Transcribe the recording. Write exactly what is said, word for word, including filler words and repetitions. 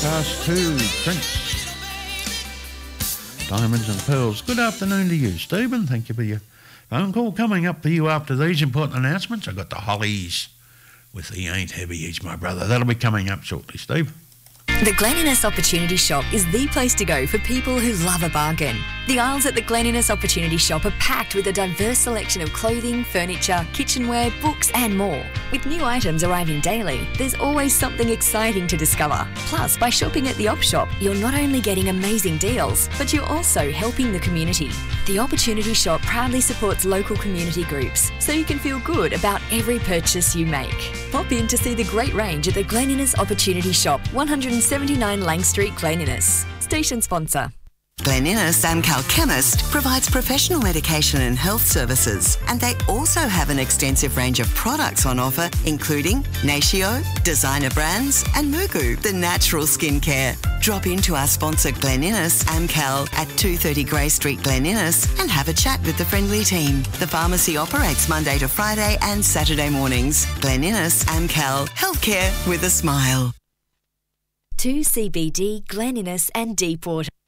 Broadcast to Prince. Diamonds and Pearls. Good afternoon to you, Stephen. Thank you for your phone call. Coming up for you after these important announcements, I've got the Hollies with the Ain't Heavy, He's My Brother. That'll be coming up shortly, Steve. The Glen Innes Opportunity Shop is the place to go for people who love a bargain. The aisles at the Glen Innes Opportunity Shop are packed with a diverse selection of clothing, furniture, kitchenware, books and more. With new items arriving daily, there's always something exciting to discover. Plus, by shopping at the Op Shop, you're not only getting amazing deals, but you're also helping the community. The Opportunity Shop proudly supports local community groups, so you can feel good about every purchase you make. Pop in to see the great range at the Glen Innes Opportunity Shop, one seventy-nine Lang Street, Glen Innes. Station sponsor. Glen Innes Amcal Chemist provides professional medication and health services, and they also have an extensive range of products on offer, including Natio, designer brands, and Mugu, the natural skincare. Drop into our sponsor Glen Innes Amcal at two thirty Grey Street, Glen Innes, and have a chat with the friendly team. The pharmacy operates Monday to Friday and Saturday mornings. Glen Innes Amcal, healthcare with a smile. two C B D, Glen Innes and Deepwater.